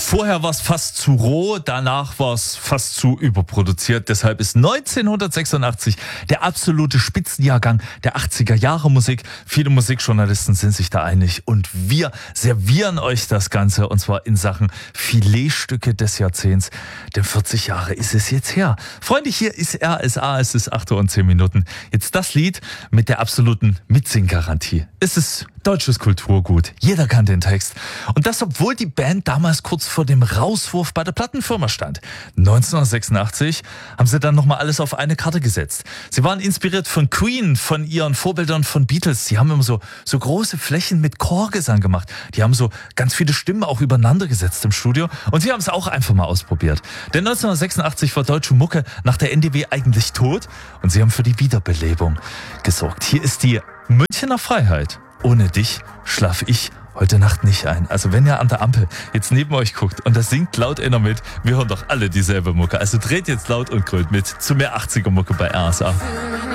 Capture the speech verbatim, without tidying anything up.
Vorher war es fast zu roh, danach war es fast zu überproduziert. Deshalb ist neunzehnhundertsechsundachtzig der absolute Spitzenjahrgang der achtziger Jahre Musik. Viele Musikjournalisten sind sich da einig und wir servieren euch das Ganze und zwar in Sachen Filetstücke des Jahrzehnts. Denn vierzig Jahre ist es jetzt her. Freunde, hier ist R S A, es ist acht Uhr und zehn Minuten. Jetzt das Lied mit der absoluten Mitsinggarantie. Es ist deutsches Kulturgut. Jeder kann den Text. Und das, obwohl die Band damals kurz vor dem Rauswurf bei der Plattenfirma stand. neunzehnhundertsechsundachtzig haben sie dann nochmal alles auf eine Karte gesetzt. Sie waren inspiriert von Queen, von ihren Vorbildern von Beatles. Sie haben immer so, so große Flächen mit Chorgesang gemacht. Die haben so ganz viele Stimmen auch übereinander gesetzt im Studio. Und sie haben es auch einfach mal ausprobiert. Denn neunzehnhundertsechsundachtzig war deutsche Mucke nach der N D W eigentlich tot. Und sie haben für die Wiederbelebung gesorgt. Hier ist die Münchener Freiheit. Ohne dich schlaf ich heute Nacht nicht ein. Also wenn ihr an der Ampel jetzt neben euch guckt und da singt laut einer mit, wir hören doch alle dieselbe Mucke. Also dreht jetzt laut und grölt mit zu mehr achtziger Mucke bei R S A.